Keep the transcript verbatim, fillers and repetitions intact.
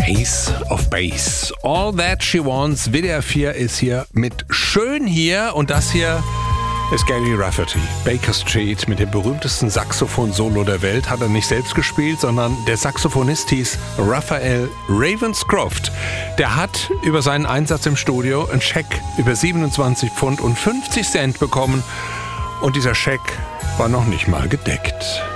Ace of Base. All That She Wants. W D R vier ist hier mit Schön hier. Und das hier ist Gary Rafferty. Baker Street mit dem berühmtesten Saxophon-Solo der Welt. Hat er nicht selbst gespielt, sondern der Saxophonist hieß Raphael Ravenscroft. Der hat über seinen Einsatz im Studio einen Scheck über siebenundzwanzig Pfund und fünfzig Cent bekommen. Und dieser Scheck war noch nicht mal gedeckt.